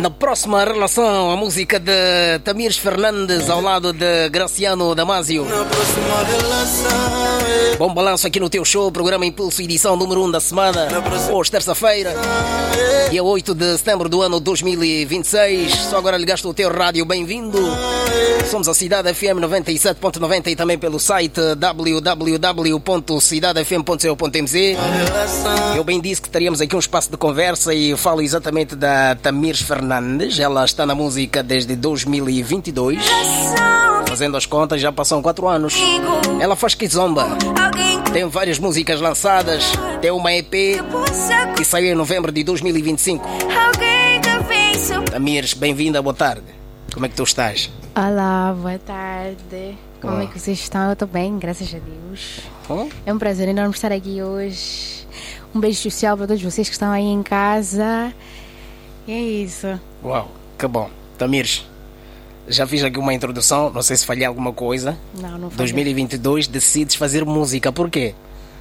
Na próxima relação, a música de Tamires Fernandes ao lado de Graciano Damasio. Bom balanço aqui no teu show, programa Impulso, edição número 1 da semana. Hoje, terça-feira, dia 8 de setembro do ano 2026. Só agora ligaste o teu rádio, bem-vindo. Somos a Cidade FM 97.90 e também pelo site www.cidadefm.co.mz. Eu bem disse que teríamos aqui um espaço de conversa e falo exatamente da Tamires Fernandes. Ela está na música desde 2022. Fazendo as contas, já passam 4 anos. Ela faz kizomba. Tem várias músicas lançadas. Tem uma EP que saiu em novembro de 2025. Tamires, bem-vinda, boa tarde. Como é que tu estás? Olá, boa tarde. Como é que vocês estão? Eu estou bem, graças a Deus. É um prazer enorme estar aqui hoje. Um beijo especial para todos vocês que estão aí em casa. E é isso. Uau, que bom. Tamires, já fiz aqui uma introdução, não sei se falhei alguma coisa. Não falhei. 2022 decides fazer música, por quê?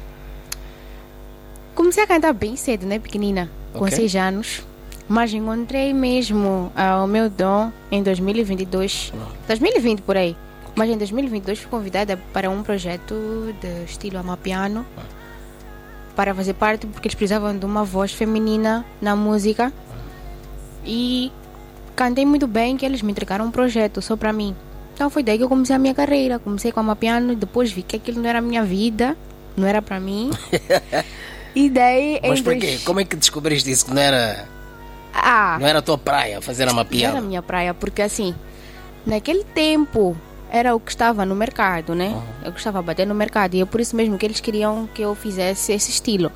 Comecei a cantar bem cedo, né, pequenina, com 6 anos. Mas encontrei mesmo o meu dom em 2022. 2020 por aí. Mas em 2022 fui convidada para um projeto de estilo amapiano. Para fazer parte, porque eles precisavam de uma voz feminina na música. E cantei muito bem, que eles me entregaram um projeto só para mim. Então foi daí que eu comecei a minha carreira. Comecei com amapiano e depois vi que aquilo não era a minha vida. Não era para mim. E daí... Mas por quê? Como é que descobriste isso que não era... Não era a tua praia fazer amapiano? Não era a minha praia, porque assim, naquele tempo era o que estava no mercado, né? Eu estava a bater no mercado e é por isso mesmo que eles queriam que eu fizesse esse estilo.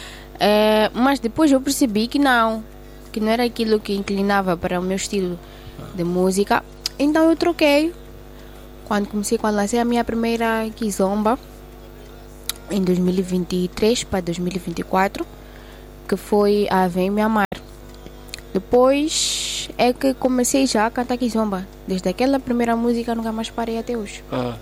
Mas depois eu percebi que não era aquilo que inclinava para o meu estilo de música. Então eu troquei. Quando lancei a minha primeira kizomba em 2023 para 2024, que foi a Vem Me Amar. Depois é que comecei já a cantar kizomba. Desde aquela primeira música nunca mais parei até hoje.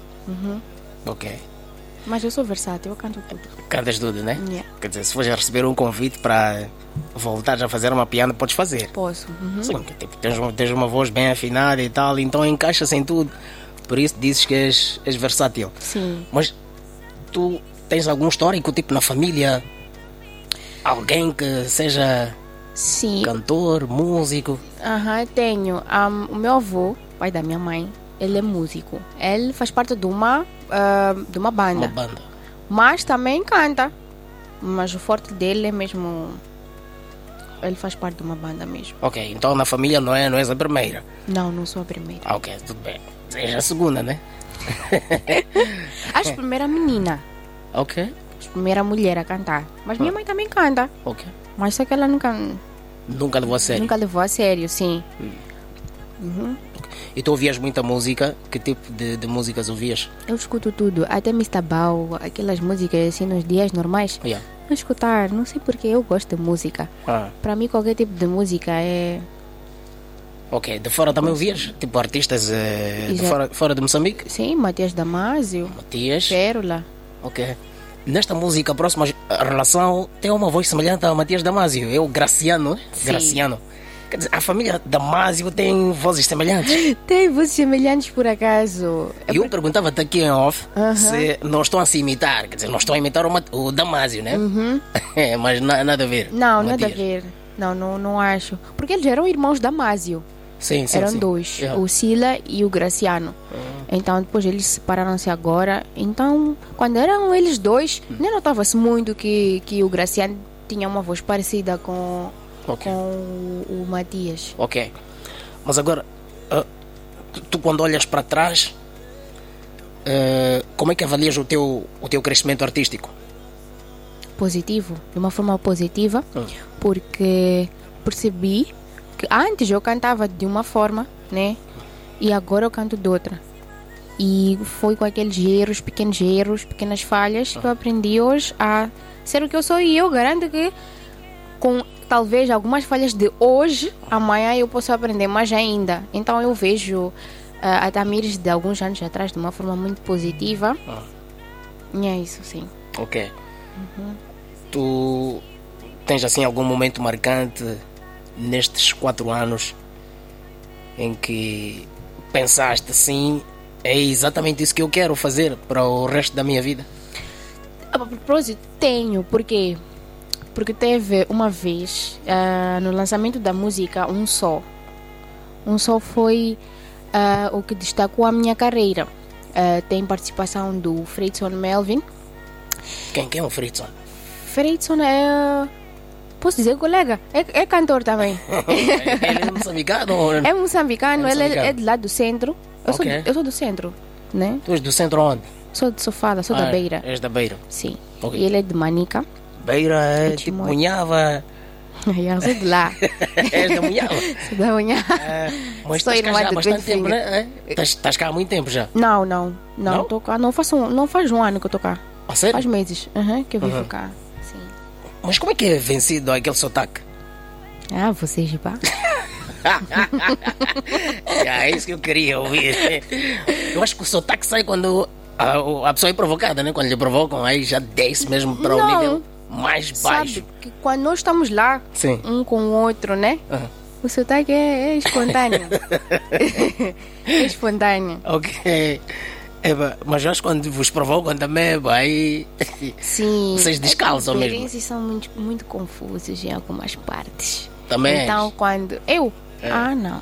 Ok. Mas eu sou versátil, eu canto tudo. Cantas tudo, né? Yeah. Quer dizer, se for já receber um convite para voltar a fazer uma piano, podes fazer. Posso. Sim, tipo, tens uma voz bem afinada e tal, então encaixa-se em tudo. Por isso dizes que és versátil. Sim. Mas tu tens algum histórico, tipo na família? Alguém que seja... Sim. Cantor, músico? Tenho. O meu avô, pai da minha mãe, ele é músico. Ele faz parte de uma banda. Mas também canta. Mas o forte dele é mesmo... Ele faz parte de uma banda mesmo. Ok, então na família não és a primeira? Não sou a primeira. Ok, tudo bem. És a segunda, né? Acho a primeira menina. Ok. A primeira mulher a cantar. Mas minha mãe também canta. Ok. Mas só que ela nunca levou a sério? Nunca levou a sério, sim. E tu ouvias muita música? Que tipo de músicas ouvias? Eu escuto tudo, até Mr. Bau, aquelas músicas assim nos dias normais. Yeah. Não escutar, não sei porque eu gosto de música. Para mim qualquer tipo de música é... Ok, de fora também ouvias? Tipo artistas fora de Moçambique? Sim, Matias Damasio. Pérola. Ok. Nesta música, a próxima relação tem uma voz semelhante a Matias Damasio. É o Graciano. Sim. Graciano. Quer dizer, a família Damasio tem vozes semelhantes. Tem vozes semelhantes, por acaso. Eu perguntava-te aqui em off se não estão a se imitar. Quer dizer, não estão a imitar o Damasio, né? Mas nada a ver. Não, nada a ver. Não acho. Porque eles eram irmãos Damasio. Sim, eram dois, o Sila e o Graciano. Então depois eles separaram-se agora. Então quando eram eles dois, nem notava-se muito que o Graciano tinha uma voz parecida com o Matias. Ok. Mas agora, tu quando olhas para trás, como é que avalias o teu crescimento artístico? Positivo, de uma forma positiva, porque percebi que antes eu cantava de uma forma, né? E agora eu canto de outra. E foi com aqueles erros, pequenas falhas que eu aprendi hoje a ser o que eu sou. E eu garanto que com talvez algumas falhas de hoje, amanhã eu posso aprender mais ainda. Então eu vejo a Tamires de alguns anos atrás de uma forma muito positiva. E é isso, sim. Ok. Tu tens assim algum momento marcante nestes 4 anos em que pensaste assim, é exatamente isso que eu quero fazer para o resto da minha vida? A propósito, tenho, porque teve uma vez, no lançamento da música Um Só foi o que destacou a minha carreira. Tem participação do Freidson Melvin. Quem é o Freidson? Freidson é... Posso dizer colega? É cantor também. Ele é moçambicano? É moçambicano, ele é de lá do centro. Eu sou do centro, né? Tu és do centro onde? Sou de Sofala, sou da Beira. És da Beira? Sim. Okay. E ele é de Manica. Beira é tipo Munhava. Eu sou de lá. És da Munhava? Sou da Munhava. Mas estás cá já há bastante tempo, né? Estás cá há muito tempo já? Não. Tô cá, não faz um ano que eu tô cá. Ah, sério? Faz meses que eu vivo cá. Sim. Mas como é que é vencido aquele sotaque? Vocês pá. É isso que eu queria ouvir. Eu acho que o sotaque sai quando a pessoa é provocada, né? Quando lhe provocam, aí já desce mesmo para o nível mais baixo. Sabe que quando nós estamos lá, sim, um com o outro, né? O sotaque é espontâneo. É espontâneo. Ok. Mas eu acho que quando vos provocam também, aí sim, vocês descalçam mesmo. As experiências são muito, muito confusas em algumas partes. Também. Então, quando eu... não.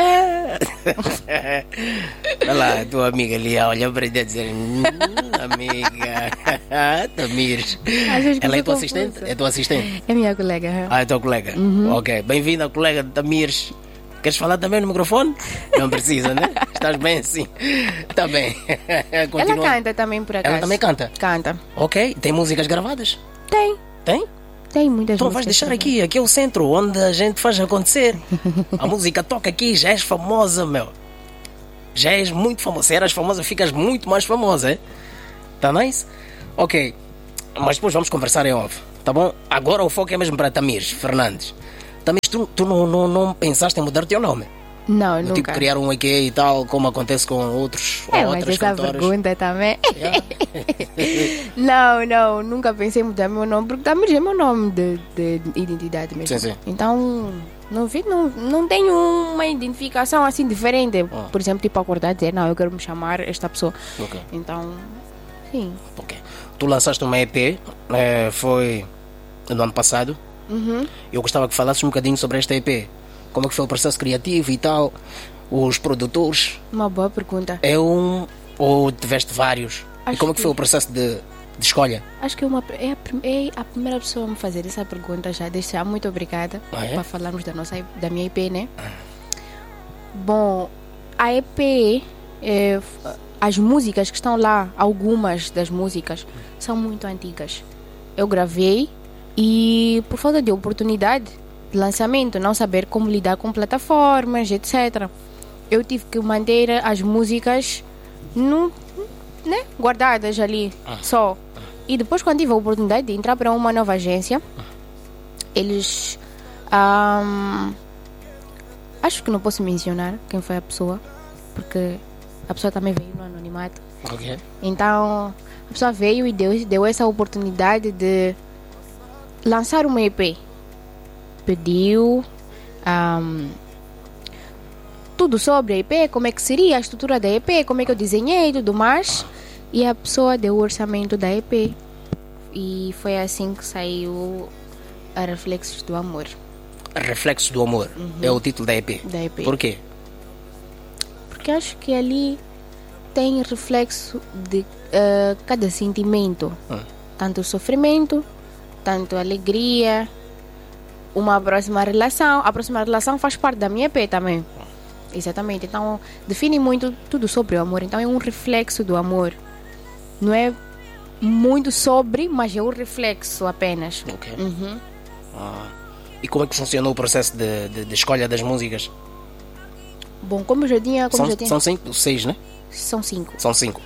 Olha lá, a tua amiga ali olha para ti a dizer: amiga, Tamires. Ela é tua assistente? É tua assistente? É minha colega. É tua colega? Ok, bem-vinda, colega de Tamires. Queres falar também no microfone? Não precisa, né? Estás bem assim? Está bem. Ela canta também, por acaso. Ela também canta? Canta. Ok, tem músicas gravadas? Tem. Tem? Tem muitas então músicas. Vais deixar aqui é o centro onde a gente faz acontecer. A música toca aqui, já és famosa, meu. Já és muito famosa. Se eras famosa, ficas muito mais famosa, é? Tá nice? Ok. Mas depois vamos conversar em off, tá bom? Agora o foco é mesmo para Tamires Fernandes. Tamires, tu não pensaste em mudar o teu nome? Não, nunca. Tipo, criar um EQ e tal, como acontece com outros ou outras mas essa cantoras. Pergunta também. Yeah. Não, nunca pensei em mudar meu nome, porque Tamires é meu nome de identidade mesmo. Sim. Então, não tenho uma identificação assim diferente. Por exemplo, tipo, acordar e dizer, não, eu quero me chamar esta pessoa. Okay. Então, sim. Ok. Tu lançaste uma EP, foi no ano passado. Eu gostava que falasses um bocadinho sobre esta EP. Como é que foi o processo criativo e tal? Os produtores? Uma boa pergunta. É um ou tiveste vários? E como é que foi o processo de escolha? Acho que é a primeira pessoa a me fazer essa pergunta já. Desde já, muito obrigada para falarmos da minha EP, né? Bom, a EP, as músicas que estão lá, algumas das músicas, são muito antigas. Eu gravei e por falta de oportunidade de lançamento, não saber como lidar com plataformas, etc. Eu tive que manter as músicas guardadas ali, só. E depois, quando tive a oportunidade de entrar para uma nova agência, eles... acho que não posso mencionar quem foi a pessoa, porque a pessoa também veio no anonimato. Okay. Então, a pessoa veio e deu essa oportunidade de lançar uma EP. Pediu tudo sobre a EP, como é que seria a estrutura da EP, como é que eu desenhei e tudo mais. E a pessoa deu o orçamento da EP. E foi assim que saiu a Reflexos do Amor. Reflexos do Amor é o título da EP. Da EP. Por quê? Porque acho que ali tem reflexo de cada sentimento. Tanto o sofrimento, tanto a alegria, uma próxima relação. A próxima relação faz parte da minha EP também. Exatamente. Então, define muito tudo sobre o amor. Então, é um reflexo do amor. Não é muito sobre, mas é um reflexo apenas. Ok. E como é que funcionou o processo de escolha das músicas? Bom, como eu já tinha... São 5, 6, né? São 5. São 5.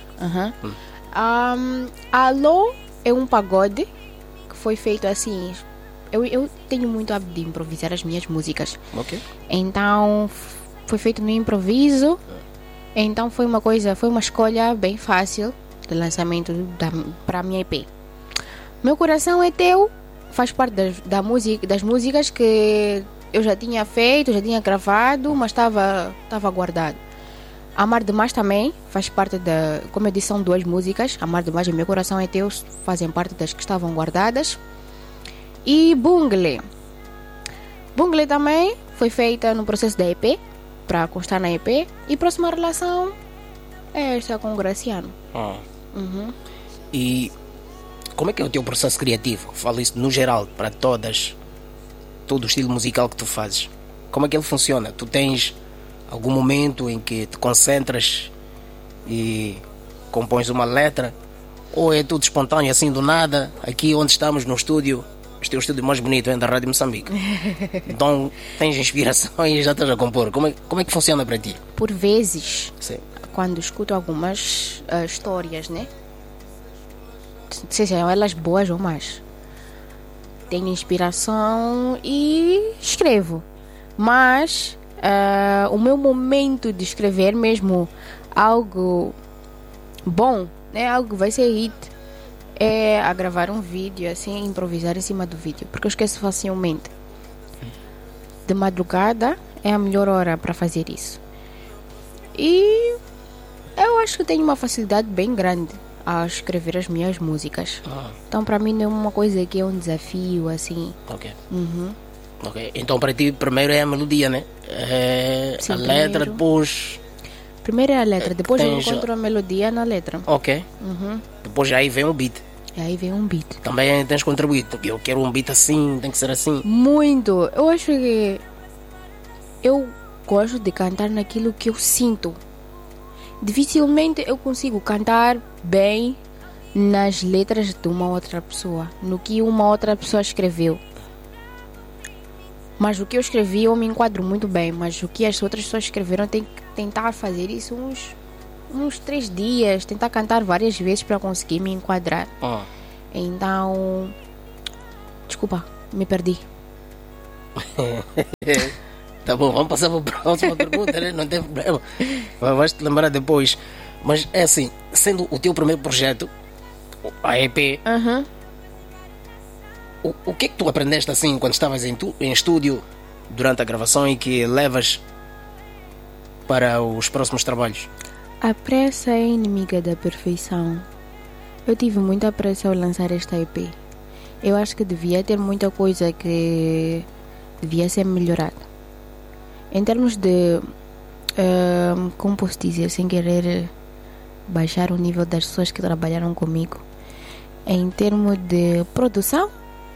Alô é um pagode que foi feito assim... Eu tenho muito hábito de improvisar as minhas músicas. Ok. Então, foi feito no improviso. Então, foi uma escolha bem fácil de lançamento para a minha EP. Meu Coração é Teu faz parte das músicas que eu já tinha feito, já tinha gravado, mas estava guardado. Amar Demais também faz parte da... Como eu disse, são 2 músicas. Amar Demais e Meu Coração é Teu fazem parte das que estavam guardadas. E Bungle. Bungle também foi feita no processo da EP, para constar na EP. E Próxima Relação é esta com o Graciano. E como é que é o teu processo criativo? Falo isso no geral, para todo o estilo musical que tu fazes. Como é que ele funciona? Tu tens algum momento em que te concentras e compões uma letra? Ou é tudo espontâneo, assim, do nada? Aqui onde estamos, no estúdio, este é o estúdio mais bonito, da Rádio Moçambique. Então tens inspiração e já estás a compor. Como é que funciona para ti? Por vezes, Sim. Quando escuto algumas histórias, né? Sejam elas boas ou más, tenho inspiração e escrevo. Mas o meu momento de escrever mesmo algo bom, né? Algo que vai ser hit, é a gravar um vídeo, assim, improvisar em cima do vídeo, porque eu esqueço facilmente. De madrugada é a melhor hora para fazer isso. E eu acho que tenho uma facilidade bem grande a escrever as minhas músicas. Então para mim não é uma coisa que é um desafio, assim. Ok. Ok. Então para ti primeiro é a melodia, né? Sim, a letra, primeiro. Depois... Primeiro é a letra, depois eu tens- encontro a melodia na letra. Ok. Depois aí vem o beat. E aí vem um beat. Também tens contribuído, porque eu quero um beat assim, tem que ser assim. Muito. Eu acho que eu gosto de cantar naquilo que eu sinto. Dificilmente eu consigo cantar bem nas letras de uma outra pessoa, no que uma outra pessoa escreveu. Mas o que eu escrevi eu me enquadro muito bem, mas o que as outras pessoas escreveram, tem que tentar fazer isso uns 3 dias, tentar cantar várias vezes para conseguir me enquadrar. Então, desculpa, me perdi. Tá bom, vamos passar para a próxima pergunta, né? Não tem problema. Vais-te lembrar depois. Mas é assim, sendo o teu primeiro projeto, a EP, o que é que tu aprendeste assim quando estavas em estúdio durante a gravação e que levas para os próximos trabalhos? A pressa é inimiga da perfeição. Eu tive muita pressa ao lançar esta EP. Eu acho que devia ter muita coisa que devia ser melhorada. Em termos de, como posso dizer, sem querer baixar o nível das pessoas que trabalharam comigo, em termos de produção,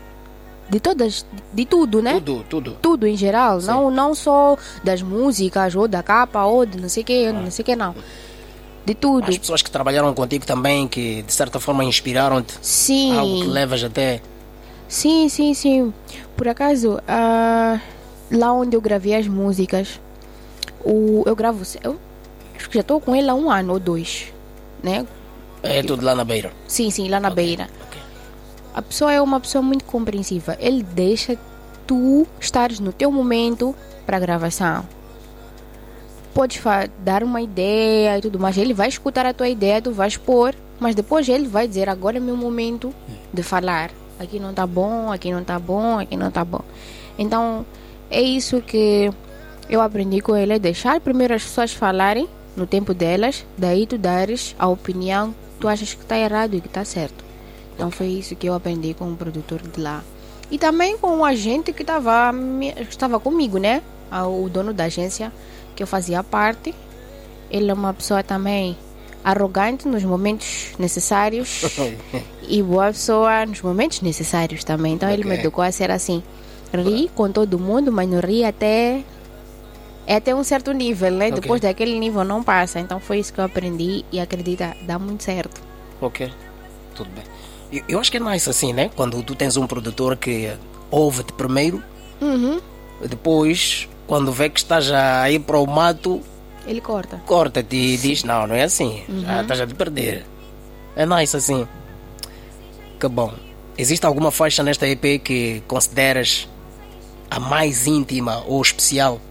de tudo, né? Tudo em geral, não só das músicas ou da capa ou de não sei o que, não. De tudo. As pessoas que trabalharam contigo também, que de certa forma inspiraram-te. Sim. Algo que levas até... Sim. Por acaso, lá onde eu gravei as músicas, eu gravo... Eu acho que já estou com ele há 1 ano ou 2, né? É tudo lá na beira. Sim, lá na beira. Okay. A pessoa é uma pessoa muito compreensiva. Ele deixa tu estares no teu momento para a gravação. Podes dar uma ideia e tudo mais. Ele vai escutar a tua ideia, tu vais pôr, mas depois ele vai dizer: agora é meu momento de falar. Aqui não está bom, aqui não está bom, aqui não está bom. Então, é isso que eu aprendi com ele: é deixar primeiro as pessoas falarem no tempo delas, daí tu dares a opinião que tu achas que está errado e que está certo. Então foi isso que eu aprendi com o produtor de lá. E também com o agente que estava comigo, né? O dono da agência que eu fazia parte. Ele é uma pessoa também arrogante nos momentos necessários e boa pessoa nos momentos necessários também. Então ele me educou a ser assim: ri com todo mundo, mas não ri até um certo nível, né? Depois daquele nível não passa. Então foi isso que eu aprendi e acredita, dá muito certo. Ok, tudo bem. Eu acho que é nice assim, né? Quando tu tens um produtor que ouve-te primeiro, depois, quando vê que estás a ir para o mato, ele corta-te e diz: não é assim, já estás a te perder. É nice assim. Que bom. Existe alguma faixa nesta EP que consideras a mais íntima ou especial?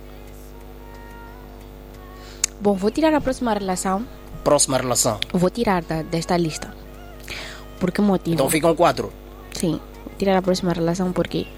Bom, vou tirar a Próxima Relação. Vou tirar desta lista. Por que motivo? Então ficam 4. Sim, vou tirar a Próxima Relação porque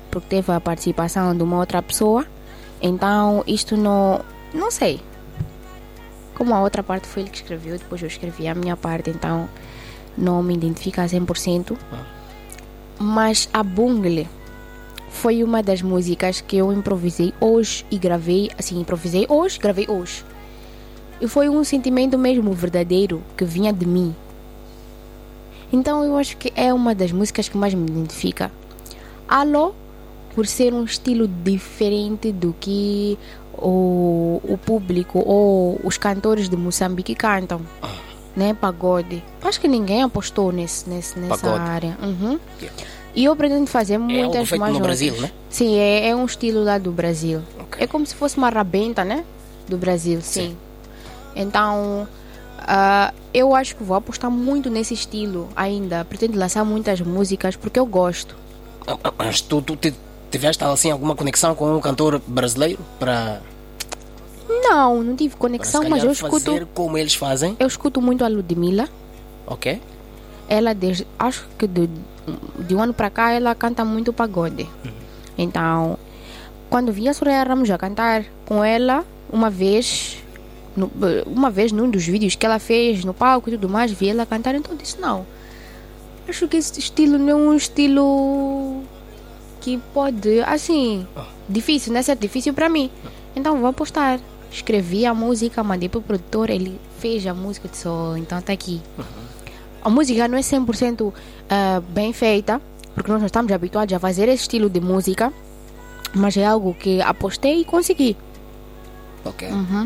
porque teve a participação de uma outra pessoa. Então isto não sei. Como a outra parte foi ele que escreveu, depois eu escrevi a minha parte, então não me identifica a 100%. Mas a Bungle foi uma das músicas que eu improvisei hoje e gravei, assim, improvisei hoje, gravei hoje. E foi um sentimento mesmo verdadeiro que vinha de mim. Então eu acho que é uma das músicas que mais me identifica. Alô, por ser um estilo diferente do que o público ou os cantores de Moçambique cantam, né? Pagode. Acho que ninguém apostou nessa área. E eu pretendo fazer muitas feito mais no outras. Brasil, né? Sim, é um estilo lá do Brasil. Okay. É como se fosse uma rabenta, né? Do Brasil, sim. Então, eu acho que vou apostar muito nesse estilo ainda. Pretendo lançar muitas músicas porque eu gosto. Mas tu tiveste assim alguma conexão com um cantor brasileiro para... Não tive conexão, mas eu escuto... fazer como eles fazem? Eu escuto muito a Ludmilla. Ok. Ela, acho que de um ano para cá, ela canta muito pagode. Então, quando vi a Soraya Ramos a cantar com ela, uma vez num dos vídeos que ela fez no palco e tudo mais, vi ela cantar, então eu disse, não, acho que esse estilo não é um estilo que pode, assim, difícil, né? Ser difícil para mim. Então vou apostar. Escrevi a música, mandei pro produtor, ele fez a música, disse, então tá aqui. A música não é 100% bem feita, porque nós não estamos habituados a fazer esse estilo de música, mas é algo que apostei e consegui. Ok.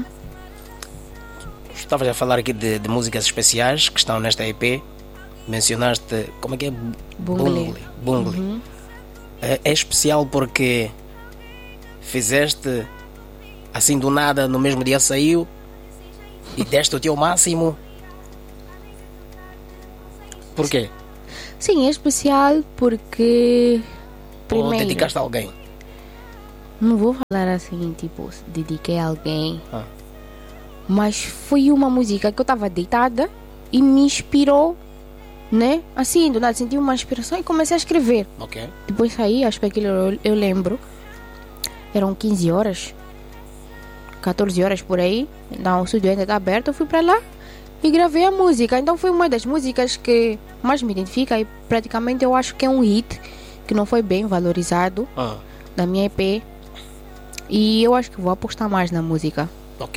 Estavas a falar aqui de músicas especiais que estão nesta EP. Mencionaste, como é que é? Bungle. É especial porque fizeste assim do nada, no mesmo dia saiu e deste o teu máximo. Por quê? Sim, é especial porque Ou dedicaste a alguém? Não vou falar assim, tipo, dediquei a alguém. Mas foi uma música que eu estava deitada e me inspirou, né? Assim, do nada, senti uma inspiração e comecei a escrever. Ok. Depois saí, acho que aquilo eu lembro. Eram 15 horas, 14 horas por aí. Então o estúdio ainda está aberto, eu fui para lá e gravei a música. Então foi uma das músicas que mais me identifica e praticamente eu acho que é um hit que não foi bem valorizado da minha EP. E eu acho que vou apostar mais na música. Ok.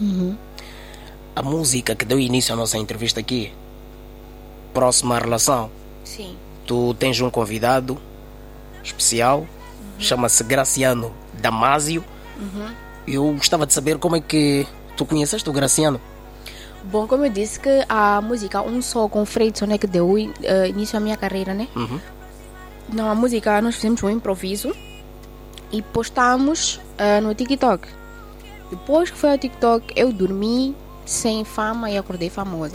A música que deu início à nossa entrevista aqui, Próxima Relação. Sim. Tu tens um convidado especial, chama-se Graciano Damasio. Eu gostava de saber como é que tu conheceste o Graciano. Bom, como eu disse que a música Um Só com Freidson é que deu início à minha carreira, né? Não, a música nós fizemos um improviso e postamos no TikTok. Depois que foi ao TikTok, eu dormi sem fama e acordei famosa.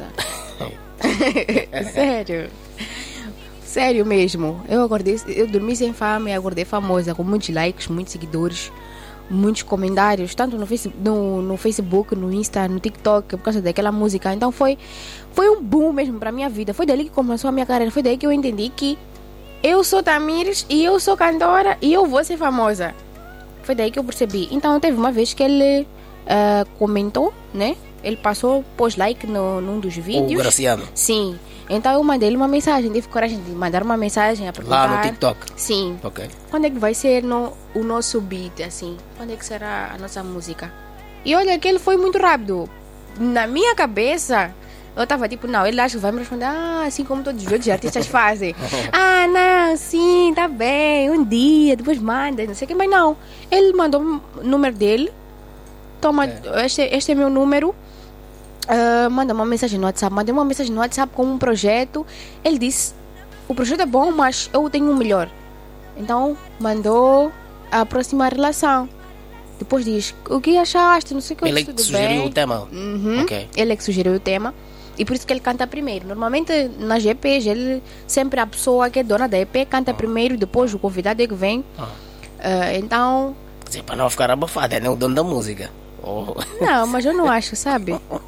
Sério mesmo. Eu dormi sem fama e acordei famosa, com muitos likes, muitos seguidores, muitos comentários, tanto no Facebook, no Insta, no TikTok, por causa daquela música. Então foi um boom mesmo para minha vida. Foi dali que começou a minha carreira. Foi daí que eu entendi que eu sou Tamires e eu sou cantora e eu vou ser famosa. Foi daí que eu percebi. Então teve uma vez que ele comentou, né? Ele pôs like num dos vídeos. O Graciano. Sim. Então eu mandei ele uma mensagem. Tive coragem de mandar uma mensagem a perguntar. Lá no TikTok? Sim. Ok. Quando é que vai ser o nosso beat, assim? Quando é que será a nossa música? E olha que ele foi muito rápido. Na minha cabeça, eu tava tipo, não, ele acha que vai me responder, assim como todos os outros artistas fazem. Não, sim, tá bem, um dia, depois manda, não sei o que, mas não. Ele mandou o número dele. Toma, este é meu número. Manda uma mensagem no WhatsApp. Mandei uma mensagem no WhatsApp com um projeto. Ele disse, o projeto é bom, mas eu tenho um melhor. Então mandou a Próxima Relação. Depois diz, o que achaste? Não sei o que. Ele é que sugeriu o tema. Okay. Ele é que sugeriu o tema. E por isso que ele canta primeiro. Normalmente nas EPs, ele sempre a pessoa que é dona da EP canta primeiro, depois o convidado é que vem. Então, quer dizer, para não ficar abafada, é o dono da música. Não, mas eu não acho, sabe?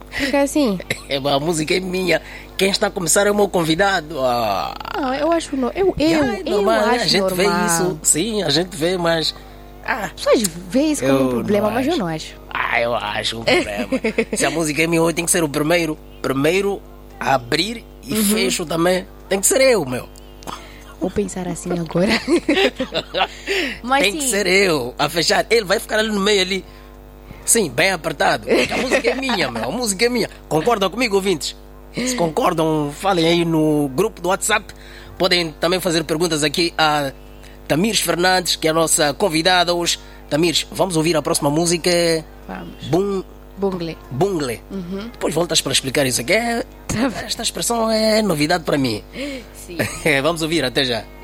Porque assim... A música é minha. Quem está a começar é o meu convidado. Não, eu acho... Eu acho a gente normal. vê isso. Sim, a gente vê, mas... As pessoas veem isso como um problema, mas eu não acho. Eu acho um problema. Se a música é minha, eu tenho que ser o primeiro a abrir e fecho também. Tem que ser eu, meu. Vou pensar assim agora. Mas tem que ser eu a fechar. Ele vai ficar ali no meio ali. Sim, bem apertado. A música é minha, meu. A música é minha. Concordam comigo, ouvintes? Se concordam, falem aí no grupo do WhatsApp. Podem também fazer perguntas aqui a Tamires Fernandes, que é a nossa convidada hoje. Tamires, vamos ouvir a próxima música. Vamos. Bungle. Depois voltas para explicar isso aqui. Esta expressão é novidade para mim. Sim. Vamos ouvir, até já.